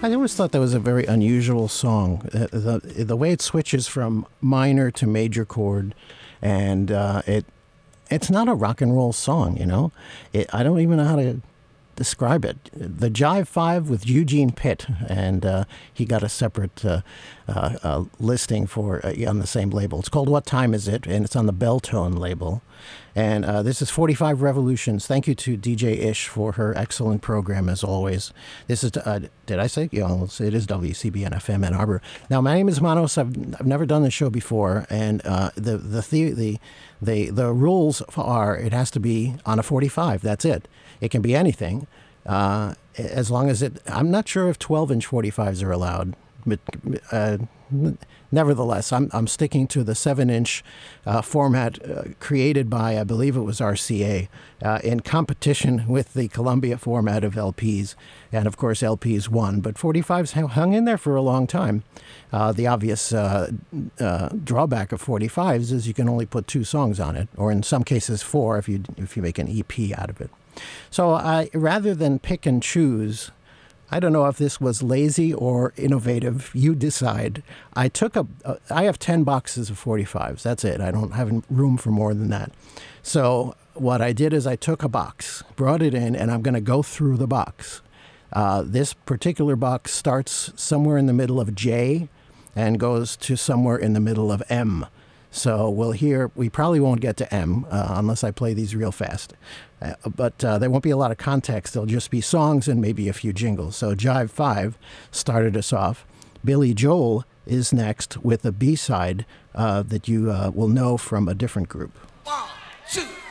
I always thought that was a very unusual song. The way it switches from minor to major chord, and it's not a rock and roll song, you know. I don't even know how to describe it. The Jive Five with Eugene Pitt, and he got a separate listing for on the same label. It's called What Time Is It? And it's on the Belltone label. And this is 45 Revolutions. Thank you to DJ Ish for her excellent program, as always. This is, did I say? Yeah, it is WCBN FM Ann Arbor. Now, my name is Manos. I've never done this show before, and the rules are it has to be on a 45. That's it. It can be anything, as long as I'm not sure if 12-inch 45s are allowed, but nevertheless, I'm sticking to the 7-inch format created by, I believe it was RCA, in competition with the Columbia format of LPs. And of course, LPs won, but 45s hung in there for a long time. The obvious drawback of 45s is you can only put 2 songs on it, or in some cases 4 if you make an EP out of it. So rather than pick and choose, I don't know if this was lazy or innovative. You decide. I have 10 boxes of 45s. That's it. I don't have room for more than that. So what I did is I took a box, brought it in, and I'm going to go through the box. This particular box starts somewhere in the middle of J and goes to somewhere in the middle of M. So we probably won't get to M unless I play these real fast. But there won't be a lot of context. There'll just be songs and maybe a few jingles. So Jive 5 started us off. Billy Joel is next with a B-side that you will know from a different group. 1, 2.